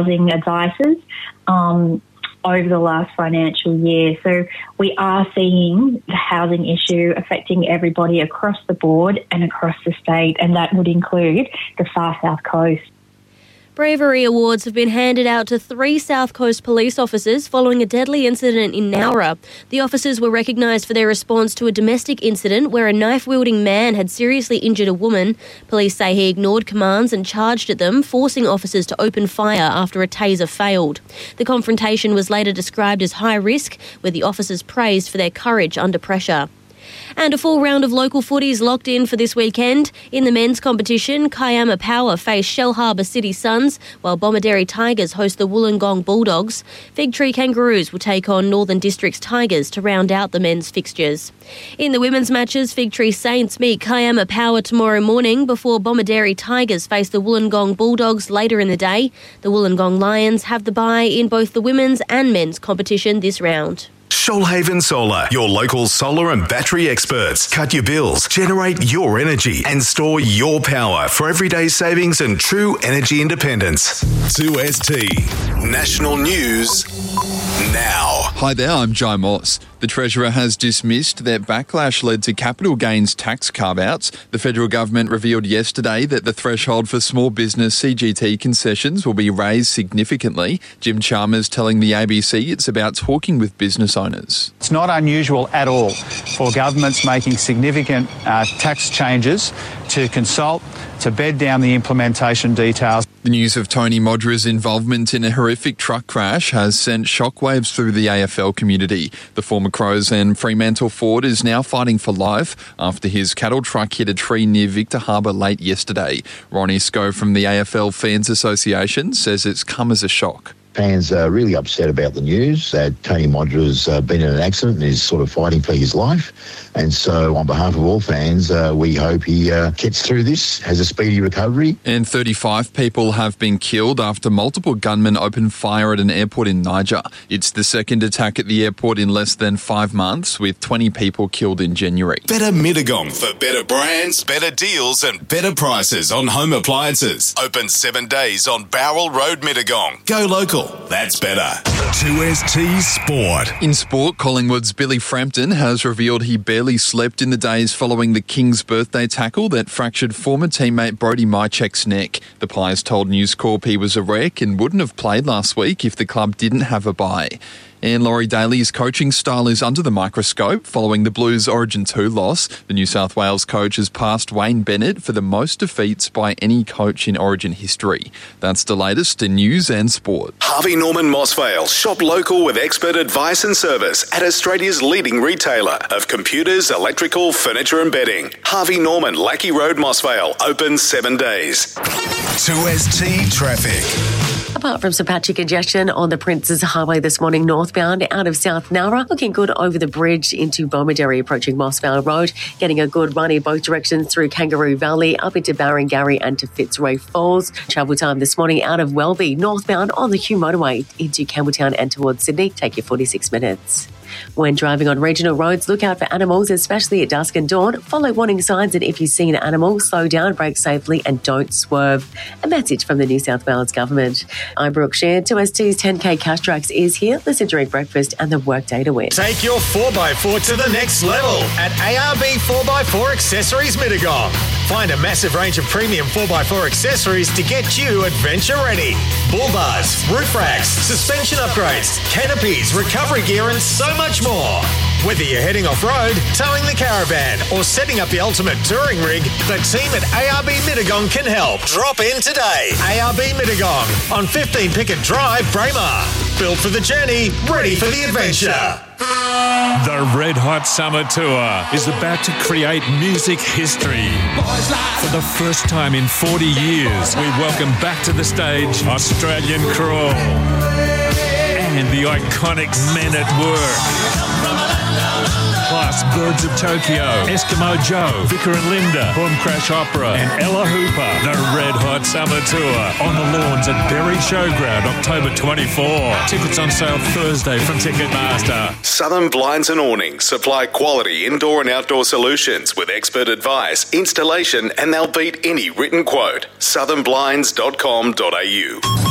housing advices over the last financial year. So we are seeing the housing issue affecting everybody across the board and across the state, and that would include the far south coast. Bravery awards have been handed out to 3 South Coast police officers following a deadly incident in Nowra. The officers were recognised for their response to a domestic incident where a knife-wielding man had seriously injured a woman. Police say he ignored commands and charged at them, forcing officers to open fire after a taser failed. The confrontation was later described as high risk, with the officers praised for their courage under pressure. And a full round of local footies locked in for this weekend. In the men's competition, Kiama Power face Shell Harbour City Suns, while Bomaderry Tigers host the Wollongong Bulldogs. Fig Tree Kangaroos will take on Northern District's Tigers to round out the men's fixtures. In the women's matches, Fig Tree Saints meet Kiama Power tomorrow morning before Bomaderry Tigers face the Wollongong Bulldogs later in the day. The Wollongong Lions have the bye in both the women's and men's competition this round. Shoalhaven Solar, your local solar and battery experts. Cut your bills, generate your energy, and store your power for everyday savings and true energy independence. 2ST National News now. Hi there, I'm Joe Moss. The Treasurer has dismissed that backlash led to capital gains tax carve-outs. The federal government revealed yesterday that the threshold for small business CGT concessions will be raised significantly. Jim Chalmers telling the ABC it's about talking with business owners. It's not unusual at all for governments making significant tax changes to consult, to bed down the implementation details. The news of Tony Modra's involvement in a horrific truck crash has sent shockwaves through the AFL community. The former Crows and Fremantle forward is now fighting for life after his cattle truck hit a tree near Victor Harbour late yesterday. Ronnie Sco from the AFL Fans Association says it's come as a shock. Fans are really upset about the news that Tony Modra's been in an accident and is sort of fighting for his life. And so on behalf of all fans, we hope he gets through this, has a speedy recovery. And 35 people have been killed after multiple gunmen opened fire at an airport in Niger. It's the second attack at the airport in less than 5 months, with 20 people killed in January. Better Mittagong for better brands, better deals and better prices on home appliances. Open 7 days on Bowral Road, Mittagong. Go local. That's better. 2ST Sport. In sport, Collingwood's Billy Frampton has revealed he barely slept in the days following the King's birthday tackle that fractured former teammate Brody Mychek's neck. The Pies told News Corp he was a wreck and wouldn't have played last week if the club didn't have a bye. And Laurie Daly's coaching style is under the microscope following the Blues Origin 2 loss. The New South Wales coach has passed Wayne Bennett for the most defeats by any coach in Origin history. That's the latest in news and sport. Harvey Norman Mossvale. Shop local with expert advice and service at Australia's leading retailer of computers, electrical, furniture and bedding. Harvey Norman, Lackey Road, Mossvale. Open 7 days. 2ST Traffic. Apart from some patchy congestion on the Princes Highway this morning northbound out of South Nowra, looking good over the bridge into Bomaderry approaching Mossvale Road, getting a good run in both directions through Kangaroo Valley up into Barangarry and to Fitzroy Falls. Travel time this morning out of Welby northbound on the Hugh Motorway into Campbelltown and towards Sydney, take you 46 minutes. When driving on regional roads, look out for animals, especially at dusk and dawn. Follow warning signs, and if you see an animal, slow down, brake safely and don't swerve. A message from the New South Wales Government. I'm Brooke Shear. 2ST's 10K Cash Tracks is here. Listen during breakfast and the workday to win. Take your 4x4 to the next level at ARB 4x4 Accessories Mittagong. Find a massive range of premium 4x4 accessories to get you adventure ready. Bull bars, roof racks, suspension upgrades, canopies, recovery gear and so much more. Whether you're heading off-road, towing the caravan or setting up the ultimate touring rig, the team at ARB Mittagong can help. Drop in today. ARB Mittagong on 15 Pickett Drive, Braemar. Built for the journey, ready for the adventure. The Red Hot Summer Tour is about to create music history. For the first time in 40 years, we welcome back to the stage Australian Crawl and the iconic Men at Work. Plus Birds of Tokyo, Eskimo Joe, Vicar and Linda, Boom Crash Opera and Ella Hooper. The Red Hot Summer Tour on the lawns at Berry Showground, October 24. Tickets on sale Thursday from Ticketmaster. Southern Blinds and Awnings supply quality indoor and outdoor solutions with expert advice, installation, and they'll beat any written quote. southernblinds.com.au